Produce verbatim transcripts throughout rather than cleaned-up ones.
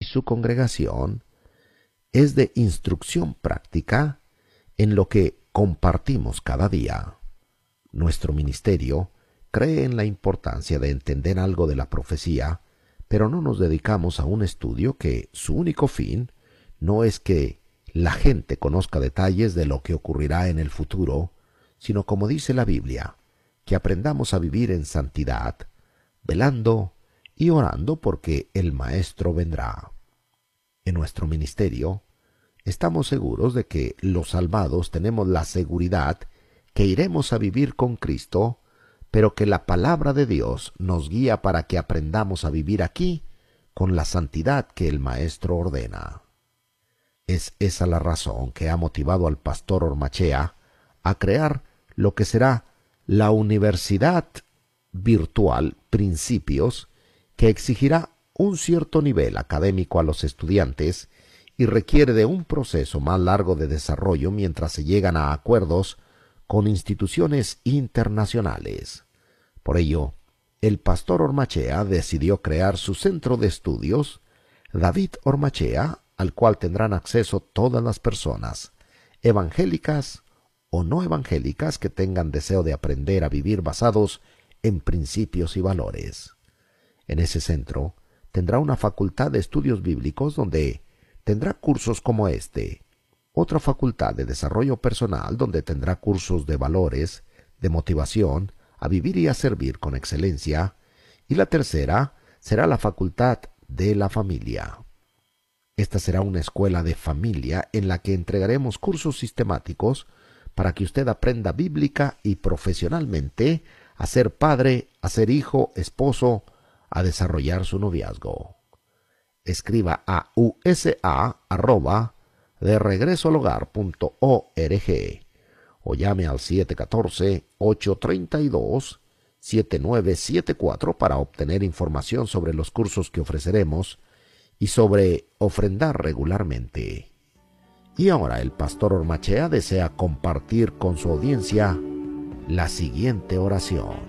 su congregación es de instrucción práctica en lo que compartimos cada día. Nuestro ministerio cree en la importancia de entender algo de la profecía, pero no nos dedicamos a un estudio que su único fin no es que la gente conozca detalles de lo que ocurrirá en el futuro, sino, como dice la Biblia, que aprendamos a vivir en santidad, velando y orando porque el Maestro vendrá. En nuestro ministerio estamos seguros de que los salvados tenemos la seguridad que iremos a vivir con Cristo, pero que la palabra de Dios nos guía para que aprendamos a vivir aquí con la santidad que el Maestro ordena. Es esa la razón que ha motivado al pastor Ormachea a crear lo que será la Universidad Virtual Principios, que exigirá un cierto nivel académico a los estudiantes y requiere de un proceso más largo de desarrollo mientras se llegan a acuerdos con instituciones internacionales. Por ello, el pastor Ormachea decidió crear su centro de estudios, David Ormachea, al cual tendrán acceso todas las personas, evangélicas o no evangélicas, que tengan deseo de aprender a vivir basados en principios y valores. En ese centro tendrá una facultad de estudios bíblicos donde tendrá cursos como este, otra facultad de desarrollo personal donde tendrá cursos de valores, de motivación, a vivir y a servir con excelencia, y la tercera será la facultad de la familia. Esta será una escuela de familia en la que entregaremos cursos sistemáticos para que usted aprenda bíblica y profesionalmente a ser padre, a ser hijo, esposo, a desarrollar su noviazgo. Escriba a usa arroba de regreso al hogar punto org o llame al siete uno cuatro, ocho tres dos, siete nueve siete cuatro para obtener información sobre los cursos que ofreceremos y sobre ofrendar regularmente. Y ahora el pastor Ormachea desea compartir con su audiencia la siguiente oración.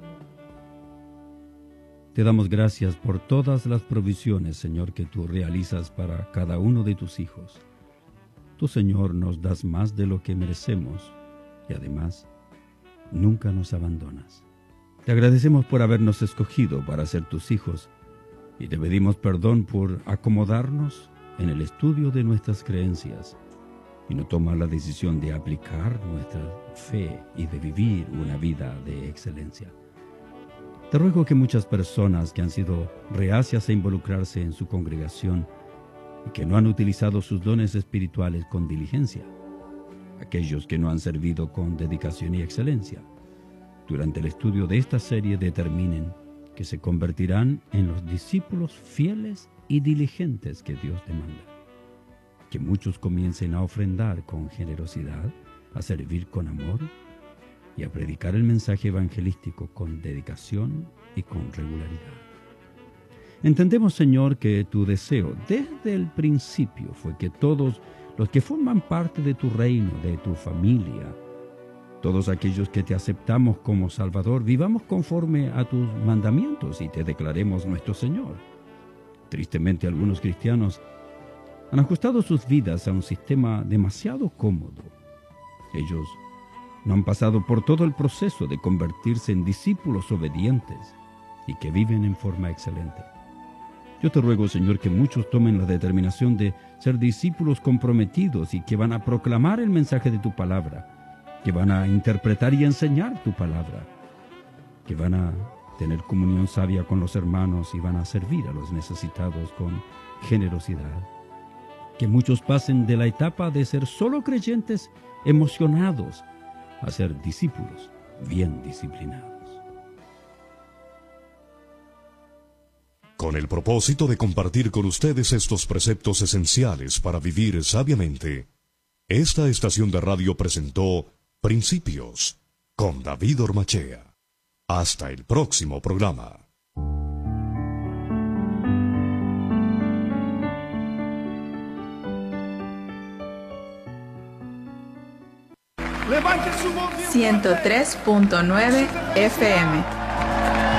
Te damos gracias por todas las provisiones, Señor, que tú realizas para cada uno de tus hijos. Tú, Señor, nos das más de lo que merecemos y además nunca nos abandonas. Te agradecemos por habernos escogido para ser tus hijos y te pedimos perdón por acomodarnos en el estudio de nuestras creencias y no tomar la decisión de aplicar nuestra fe y de vivir una vida de excelencia. Te ruego que muchas personas que han sido reacias a involucrarse en su congregación y que no han utilizado sus dones espirituales con diligencia, aquellos que no han servido con dedicación y excelencia, durante el estudio de esta serie determinen que se convertirán en los discípulos fieles y diligentes que Dios demanda. Que muchos comiencen a ofrendar con generosidad, a servir con amor y a predicar el mensaje evangelístico con dedicación y con regularidad. Entendemos, Señor, que tu deseo desde el principio fue que todos los que forman parte de tu reino, de tu familia, todos aquellos que te aceptamos como Salvador, vivamos conforme a tus mandamientos y te declaremos nuestro Señor. Tristemente, algunos cristianos han ajustado sus vidas a un sistema demasiado cómodo. Ellos no han pasado por todo el proceso de convertirse en discípulos obedientes y que viven en forma excelente. Yo te ruego, Señor, que muchos tomen la determinación de ser discípulos comprometidos y que van a proclamar el mensaje de tu palabra, que van a interpretar y enseñar tu palabra, que van a tener comunión sabia con los hermanos y van a servir a los necesitados con generosidad. Que muchos pasen de la etapa de ser solo creyentes emocionados a ser discípulos bien disciplinados. Con el propósito de compartir con ustedes estos preceptos esenciales para vivir sabiamente, esta estación de radio presentó Principios con David Ormachea. Hasta el próximo programa. ciento tres punto nueve F M